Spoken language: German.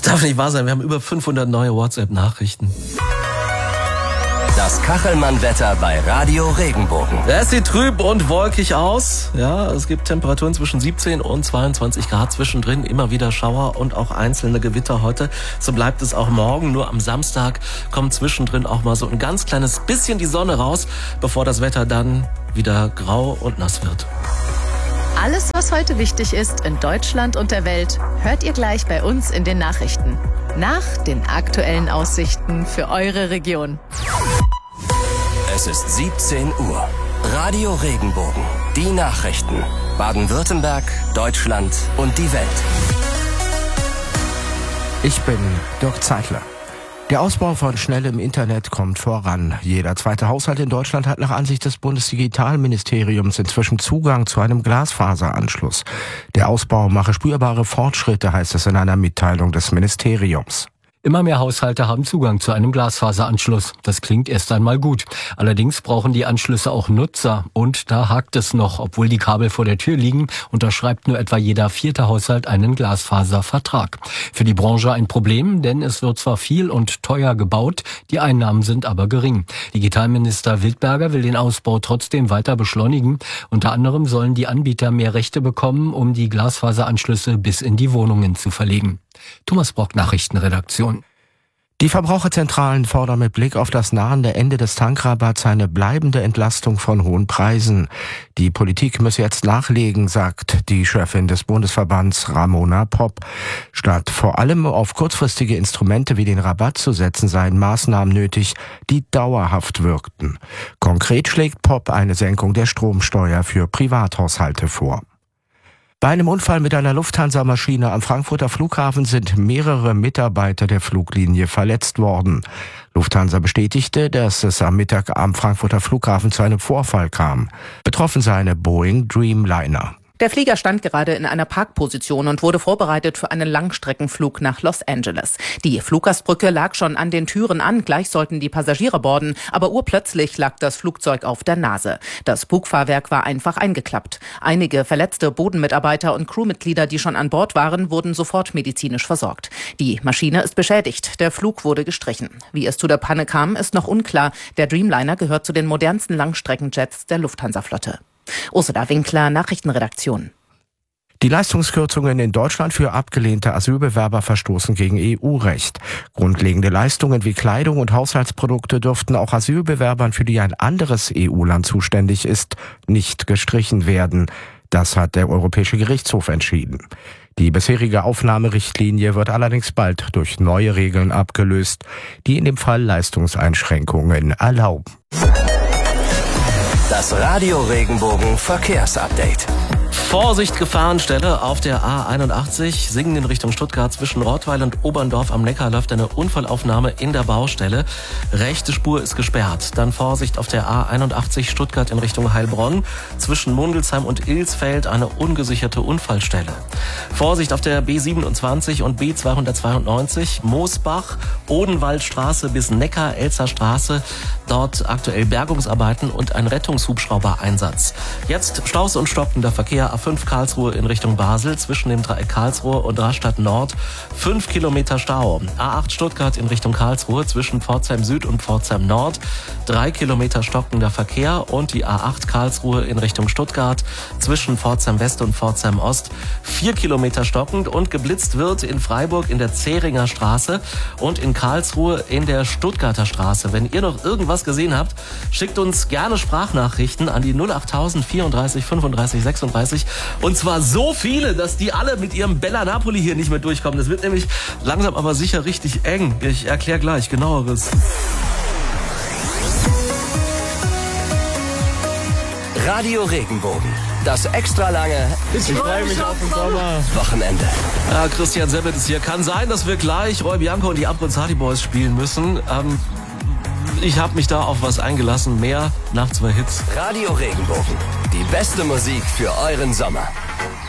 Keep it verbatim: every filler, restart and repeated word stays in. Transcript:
Das darf nicht wahr sein. Wir haben über fünfhundert neue WhatsApp-Nachrichten. Das Kachelmann-Wetter bei Radio Regenbogen. Es sieht trüb und wolkig aus. Ja, es gibt Temperaturen zwischen siebzehn und zweiundzwanzig Grad. Zwischendrin immer wieder Schauer und auch einzelne Gewitter heute. So bleibt es auch morgen. Nur am Samstag kommt zwischendrin auch mal so ein ganz kleines bisschen die Sonne raus, bevor das Wetter dann wieder grau und nass wird. Alles, was heute wichtig ist in Deutschland und der Welt, hört ihr gleich bei uns in den Nachrichten. Nach den aktuellen Aussichten für eure Region. Es ist siebzehn Uhr. Radio Regenbogen. Die Nachrichten. Baden-Württemberg, Deutschland und die Welt. Ich bin Dirk Zeitler. Der Ausbau von schnellem Internet kommt voran. Jeder zweite Haushalt in Deutschland hat nach Ansicht des Bundesdigitalministeriums inzwischen Zugang zu einem Glasfaseranschluss. Der Ausbau mache spürbare Fortschritte, heißt es in einer Mitteilung des Ministeriums. Immer mehr Haushalte haben Zugang zu einem Glasfaseranschluss. Das klingt erst einmal gut. Allerdings brauchen die Anschlüsse auch Nutzer. Und da hakt es noch. Obwohl die Kabel vor der Tür liegen, unterschreibt nur etwa jeder vierte Haushalt einen Glasfaservertrag. Für die Branche ein Problem, denn es wird zwar viel und teuer gebaut, die Einnahmen sind aber gering. Digitalminister Wildberger will den Ausbau trotzdem weiter beschleunigen. Unter anderem sollen die Anbieter mehr Rechte bekommen, um die Glasfaseranschlüsse bis in die Wohnungen zu verlegen. Thomas Brock, Nachrichtenredaktion. Die Verbraucherzentralen fordern mit Blick auf das nahende Ende des Tankrabatts eine bleibende Entlastung von hohen Preisen. Die Politik müsse jetzt nachlegen, sagt die Chefin des Bundesverbands Ramona Popp. Statt vor allem auf kurzfristige Instrumente wie den Rabatt zu setzen, seien Maßnahmen nötig, die dauerhaft wirkten. Konkret schlägt Popp eine Senkung der Stromsteuer für Privathaushalte vor. Bei einem Unfall mit einer Lufthansa-Maschine am Frankfurter Flughafen sind mehrere Mitarbeiter der Fluglinie verletzt worden. Lufthansa bestätigte, dass es am Mittag am Frankfurter Flughafen zu einem Vorfall kam. Betroffen sei eine Boeing Dreamliner. Der Flieger stand gerade in einer Parkposition und wurde vorbereitet für einen Langstreckenflug nach Los Angeles. Die Fluggastbrücke lag schon an den Türen an, gleich sollten die Passagiere boarden, aber urplötzlich lag das Flugzeug auf der Nase. Das Bugfahrwerk war einfach eingeklappt. Einige verletzte Bodenmitarbeiter und Crewmitglieder, die schon an Bord waren, wurden sofort medizinisch versorgt. Die Maschine ist beschädigt, der Flug wurde gestrichen. Wie es zu der Panne kam, ist noch unklar. Der Dreamliner gehört zu den modernsten Langstreckenjets der Lufthansa-Flotte. Ursula Winkler, Nachrichtenredaktion. Die Leistungskürzungen in Deutschland für abgelehnte Asylbewerber verstoßen gegen E U-Recht. Grundlegende Leistungen wie Kleidung und Haushaltsprodukte dürften auch Asylbewerbern, für die ein anderes E U-Land zuständig ist, nicht gestrichen werden. Das hat der Europäische Gerichtshof entschieden. Die bisherige Aufnahmerichtlinie wird allerdings bald durch neue Regeln abgelöst, die in dem Fall Leistungseinschränkungen erlauben. Das Radio Regenbogen Verkehrsupdate. Vorsicht, Gefahrenstelle auf der A einundachtzig, Singen in Richtung Stuttgart. Zwischen Rottweil und Oberndorf am Neckar läuft eine Unfallaufnahme in der Baustelle. Rechte Spur ist gesperrt. Dann Vorsicht auf der A einundachtzig, Stuttgart in Richtung Heilbronn. Zwischen Mundelsheim und Ilsfeld eine ungesicherte Unfallstelle. Vorsicht auf der B siebenundzwanzig und B zweihundertzweiundneunzig, Moosbach, Odenwaldstraße bis Neckar-Elzer Straße. Dort aktuell Bergungsarbeiten und ein Rettungshubschrauber-Einsatz. Jetzt Staus und stockender Verkehr A fünf Karlsruhe in Richtung Basel zwischen dem Dreieck Karlsruhe und Rastatt Nord. fünf Kilometer Stau. A acht Stuttgart in Richtung Karlsruhe zwischen Pforzheim Süd und Pforzheim Nord. drei Kilometer stockender Verkehr und die A acht Karlsruhe in Richtung Stuttgart zwischen Pforzheim West und Pforzheim Ost. vier Kilometer stockend und geblitzt wird in Freiburg in der Zähringer Straße und in Karlsruhe in der Stuttgarter Straße. Wenn ihr noch irgendwas gesehen habt, schickt uns gerne Sprachnachrichten an die null achttausend vierunddreißig fünfunddreißig sechsunddreißig. Und zwar so viele, dass die alle mit ihrem Bella Napoli hier nicht mehr durchkommen. Das wird nämlich langsam aber sicher richtig eng. Ich erkläre gleich genaueres. Radio Regenbogen. Das extra lange Ich freue mich auf den Sommer. Wochenende. Ja, Christian Seppelt ist hier. Kann sein, dass wir gleich Roy Bianco und die Abronzati Boys spielen müssen. Ähm, ich habe mich da auf was eingelassen. Mehr nach zwei Hits. Radio Regenbogen. Die beste Musik für euren Sommer.